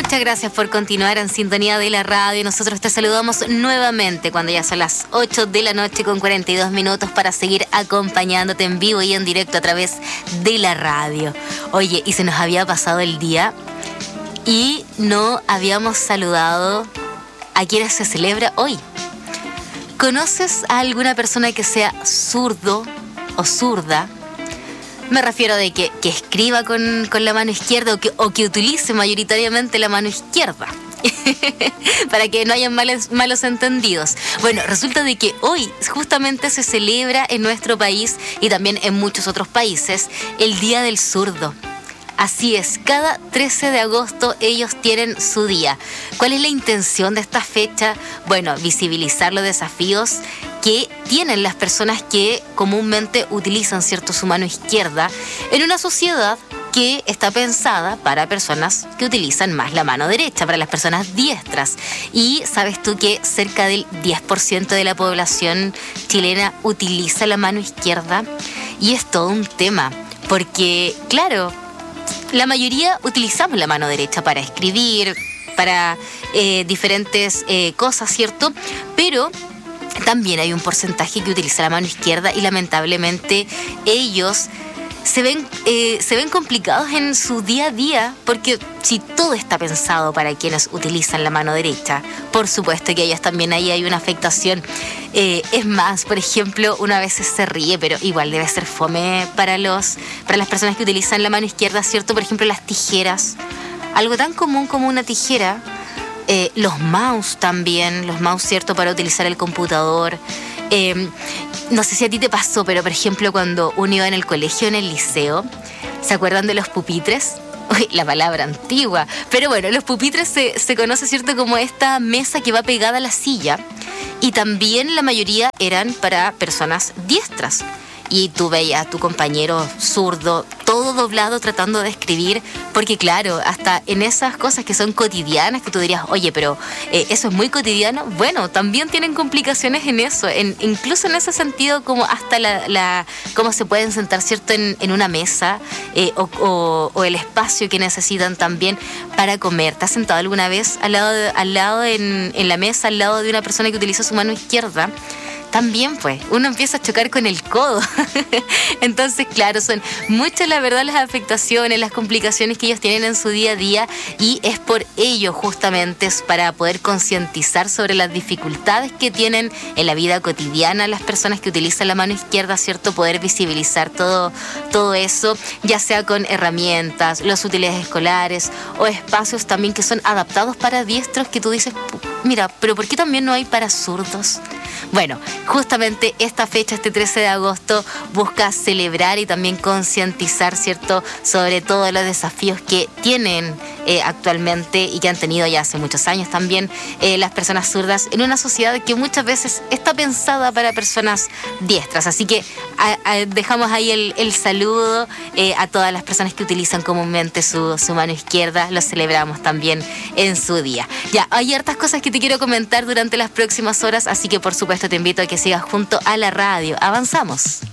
Muchas gracias por continuar en sintonía de la radio. Nosotros te saludamos nuevamente cuando ya son las 8 de la noche con 42 minutos para seguir acompañándote en vivo y en directo a través de la radio. Oye, y se nos había pasado el día y no habíamos saludado a quienes se celebra hoy. ¿Conoces a alguna persona que sea zurdo o zurda? Me refiero de que escriba con la mano izquierda o que utilice mayoritariamente la mano izquierda. Para que no hayan malos entendidos. Bueno, resulta de que hoy justamente se celebra en nuestro país y también en muchos otros países el Día del Zurdo. Así es, cada 13 de agosto ellos tienen su día. ¿Cuál es la intención de esta fecha? Bueno, visibilizar los desafíos que tienen las personas que comúnmente utilizan, ¿cierto?, su mano izquierda en una sociedad que está pensada para personas que utilizan más la mano derecha, para las personas diestras. Y sabes tú que cerca del 10% de la población chilena utiliza la mano izquierda, y es todo un tema, porque, claro, la mayoría utilizamos la mano derecha para escribir, para diferentes cosas, ¿cierto? Pero también hay un porcentaje que utiliza la mano izquierda y lamentablemente ellos se ven complicados en su día a día, porque si todo está pensado para quienes utilizan la mano derecha, por supuesto que ellos también ahí hay una afectación. Es más, por ejemplo, una vez se ríe, pero igual debe ser fome para las personas que utilizan la mano izquierda, ¿cierto? Por ejemplo, las tijeras, algo tan común como una tijera. Los mouse también, ¿cierto?, para utilizar el computador. No sé si a ti te pasó, pero por ejemplo cuando uno iba en el colegio, en el liceo, ¿se acuerdan de los pupitres? Uy, la palabra antigua. Pero bueno, los pupitres se conoce, ¿cierto?, como esta mesa que va pegada a la silla. Y también la mayoría eran para personas diestras. Y tú veías a tu compañero zurdo, todo doblado, tratando de escribir, porque claro, hasta en esas cosas que son cotidianas, que tú dirías, oye, pero eso es muy cotidiano, bueno, también tienen complicaciones en eso, incluso en ese sentido, como hasta cómo se pueden sentar, ¿cierto?, en una mesa, o el espacio que necesitan también para comer. ¿Te has sentado alguna vez al lado en la mesa, al lado de una persona que utiliza su mano izquierda? También, pues, uno empieza a chocar con el codo. Entonces, claro, son muchas, la verdad, las afectaciones, las complicaciones que ellos tienen en su día a día, y es por ello, justamente, es para poder concientizar sobre las dificultades que tienen en la vida cotidiana las personas que utilizan la mano izquierda, ¿cierto? Poder visibilizar todo eso, ya sea con herramientas, los útiles escolares o espacios también que son adaptados para diestros, que tú dices, mira, pero ¿por qué también no hay para zurdos? Bueno, justamente esta fecha, este 13 de agosto, busca celebrar y también concientizar, ¿cierto?, sobre todos los desafíos que tienen actualmente y que han tenido ya hace muchos años también las personas zurdas en una sociedad que muchas veces está pensada para personas diestras. Así que dejamos ahí el saludo a todas las personas que utilizan comúnmente su mano izquierda. Lo celebramos también en su día. Ya, hay hartas cosas que te quiero comentar durante las próximas horas, así que por supuesto te invito a que sigas junto a la radio. Avanzamos.